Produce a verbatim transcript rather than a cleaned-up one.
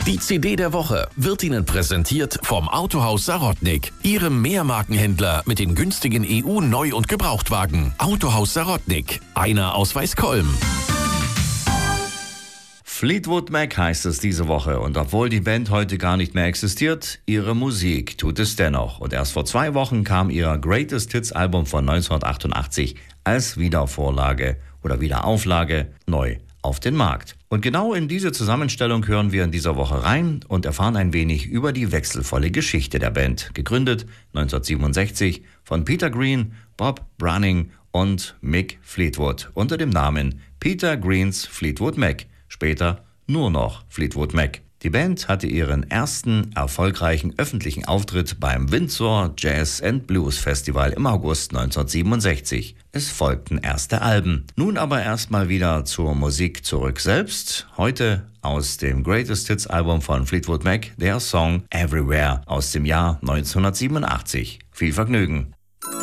Die C D der Woche wird Ihnen präsentiert vom Autohaus Sarotnik, Ihrem Mehrmarkenhändler mit den günstigen E U-Neu- und Gebrauchtwagen. Autohaus Sarotnik, einer aus Weißkolm. Fleetwood Mac heißt es diese Woche und obwohl die Band heute gar nicht mehr existiert, ihre Musik tut es dennoch. Und erst vor zwei Wochen kam ihr Greatest Hits Album von neunzehnhundertachtundachtzig als Wiedervorlage oder Wiederauflage neu auf den Markt. Und genau in diese Zusammenstellung hören wir in dieser Woche rein und erfahren ein wenig über die wechselvolle Geschichte der Band. Gegründet neunzehnhundertsiebenundsechzig von Peter Green, Bob Browning und Mick Fleetwood unter dem Namen Peter Green's Fleetwood Mac. Später nur noch Fleetwood Mac. Die Band hatte ihren ersten erfolgreichen öffentlichen Auftritt beim Windsor Jazz and Blues Festival im August neunzehnhundertsiebenundsechzig. Es folgten erste Alben. Nun aber erstmal wieder zur Musik zurück selbst. Heute aus dem Greatest Hits Album von Fleetwood Mac der Song Everywhere aus dem Jahr neunzehnhundertsiebenundachtzig. Viel Vergnügen!